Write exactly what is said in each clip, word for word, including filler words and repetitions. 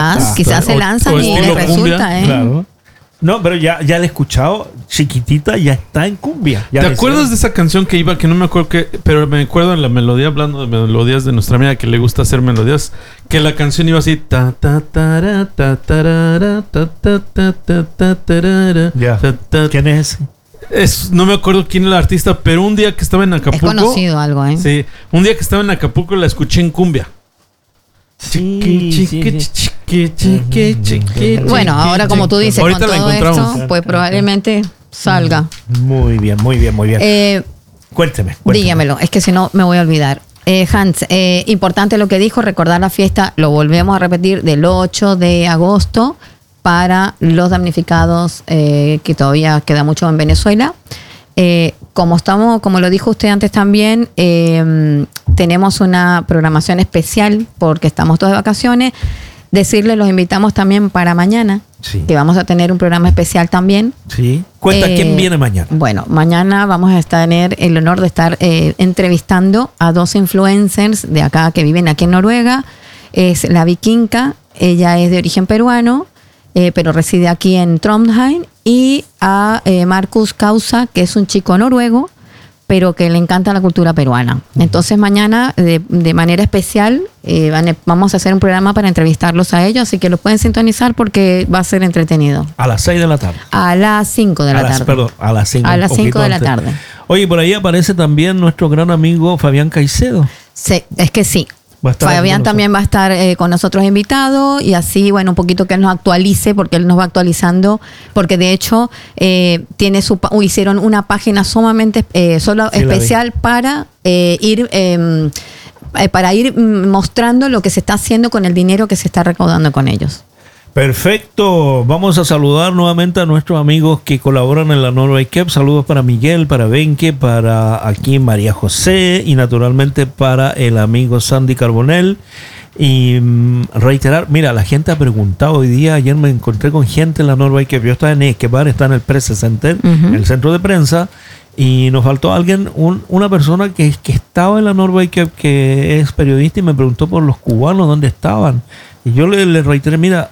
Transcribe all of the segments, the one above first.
Quizás, Ah, quizás claro. se lanzan O- o y estilo les resulta, cumbia, ¿eh? Claro. No, pero ya, ya la he escuchado. Chiquitita ya está en cumbia. Ya ¿Te le acuerdas de hicieron. esa canción que iba, que no me acuerdo qué, pero me acuerdo en la melodía, hablando de melodías de nuestra amiga que le gusta hacer melodías, que la canción iba así ta ta ta ta ta ta ta ta ta ta tarara, Ya. ta, ta. ¿Quién es ese? Es, no me acuerdo quién era el artista, pero un día que estaba en Es Acapulco, conocido algo, ¿eh? sí, un día que estaba en Acapulco la escuché en cumbia. Sí, Chiqui, sí, chiqui, sí. chiqui, chiqui, chiqui, Bueno, chiqui, ahora como tú chiqui. dices, Ahorita con la todo encontramos. esto, pues probablemente salga. Muy bien, muy bien, muy bien. Eh, cuénteme, cuénteme. dígamelo, es que si no me voy a olvidar. Eh, Hans, eh, importante lo que dijo, recordar la fiesta, lo volvemos a repetir, del ocho de agosto para los damnificados, eh, que todavía queda mucho en Venezuela. Eh, como estamos, como lo dijo usted antes también, eh, tenemos una programación especial porque estamos todos de vacaciones. Decirles, los invitamos también para mañana, Sí. que vamos a tener un programa especial también. Sí. Cuenta Eh, quién viene mañana. Bueno, mañana vamos a tener el honor de estar eh, entrevistando a dos influencers de acá que viven aquí en Noruega. Es la Vikinka, ella es de origen peruano, eh, pero reside aquí en Trondheim, y a eh, Marcus Causa, que es un chico noruego, pero que le encanta la cultura peruana. Entonces mañana, de, de manera especial, eh, van a- vamos a hacer un programa para entrevistarlos a ellos, así que los pueden sintonizar porque va a ser entretenido. A las seis de la tarde. A las cinco de la a las, tarde. Perdón, a las cinco. A un las cinco poquito de la antes. tarde. Oye, por ahí aparece también nuestro gran amigo Fabián Caicedo. Sí, es que sí. Va a estar Fabián con también va a estar eh, con nosotros invitado, y así, bueno, un poquito que él nos actualice, porque él nos va actualizando, porque de hecho eh, tiene su pa- uh, hicieron una página sumamente eh, solo Sí, la vi. especial para eh, ir eh, eh, para ir mm, mostrando lo que se está haciendo con el dinero que se está recaudando con ellos. Perfecto. Vamos a saludar nuevamente a nuestros amigos que colaboran en la Norway Cup. Saludos para Miguel, para Benke, para aquí María José y naturalmente para el amigo Sandy Carbonell. Y mm, reiterar, mira, la gente ha preguntado hoy día, ayer me encontré con gente en la Norway Cup. Yo estaba en Esquebar, está en el Press Center, Ujú. en el centro de prensa, y nos faltó alguien, un- una persona que, que estaba en la Norway Cup, que es periodista, y me preguntó por los cubanos, dónde estaban. Y yo le, le reiteré, mira,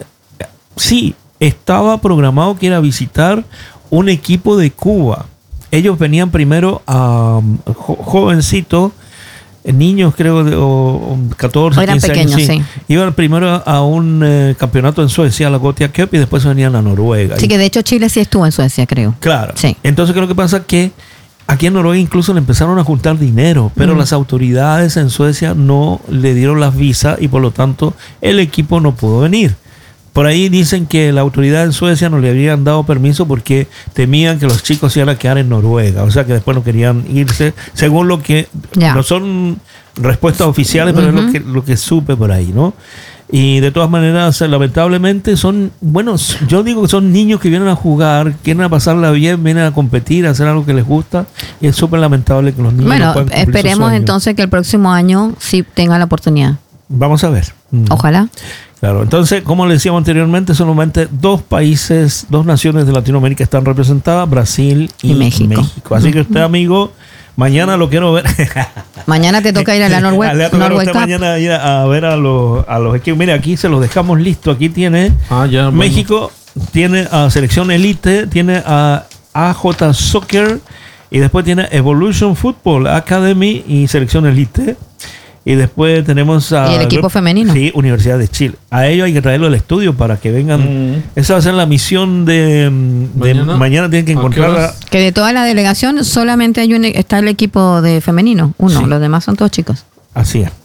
sí, estaba programado que era visitar un equipo de Cuba. Ellos venían primero a um, jo- jovencitos, eh, niños creo, de, o, o catorce, Eran quince años. pequeños, sí. Iban primero a un eh, campeonato en Suecia, la Gothia Cup, y después venían a Noruega. Así Y- que de hecho Chile sí estuvo en Suecia, creo. Claro. Sí. Entonces, ¿qué es lo que pasa? Que aquí en Noruega incluso le empezaron a juntar dinero, pero Mm. las autoridades en Suecia no le dieron las visas y por lo tanto el equipo no pudo venir. Por ahí dicen que la autoridad en Suecia no le habían dado permiso porque temían que los chicos se iban a quedar en Noruega, o sea que después no querían irse, según lo que Ya. no son respuestas oficiales, pero Ujú. es lo que, lo que supe por ahí, ¿no? Y de todas maneras, lamentablemente son, bueno, yo digo que son niños que vienen a jugar, quieren a pasarla bien, vienen a competir, a hacer algo que les gusta, y es súper lamentable que los niños no Bueno, puedan cumplir sus esperemos sueños. entonces que el próximo año sí tenga la oportunidad. Vamos a ver. Mm. Ojalá. Claro, entonces, como le decíamos anteriormente, solamente dos países, dos naciones de Latinoamérica están representadas, Brasil y, Y México. Así que usted, amigo, mañana lo quiero ver. Mañana te toca ir a la Norway, Le va a tocar a Norway usted Cup. mañana ir a, a ver a los, a los equipos. Mire, aquí se los dejamos listo. Aquí tiene Ah, ya, bueno. México, tiene a Selección Elite, tiene a A J Soccer y después tiene Evolution Football Academy y Selección Elite. Y después tenemos a... Y el equipo femenino. Sí, Universidad de Chile. A ellos hay que traerlo al estudio para que vengan. Mm. Esa va a ser la misión de... de ¿Mañana? mañana tienen que ¿A qué encontrar... horas? a- Que de toda la delegación solamente hay un, está el equipo de femenino, uno, Sí. los demás son todos chicos. Así es.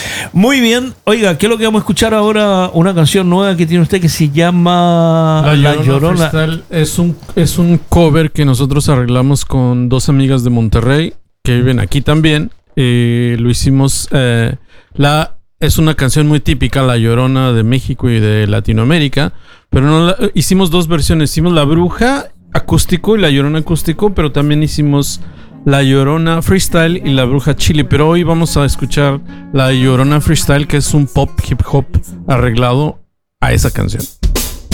Muy bien. Oiga, ¿qué es lo que vamos a escuchar ahora? Una canción nueva que tiene usted que se llama La La Llorona, Llorona. Freestyle es un, es un cover que nosotros arreglamos con dos amigas de Monterrey que viven aquí también. Eh, lo hicimos. eh, la, es una canción muy típica, La Llorona de México y de Latinoamérica. Pero no la- hicimos dos versiones. Hicimos La Bruja acústico y La Llorona acústico, pero también hicimos La Llorona Freestyle y La Bruja Chile. Pero hoy vamos a escuchar La Llorona Freestyle, que es un pop hip hop arreglado a esa canción.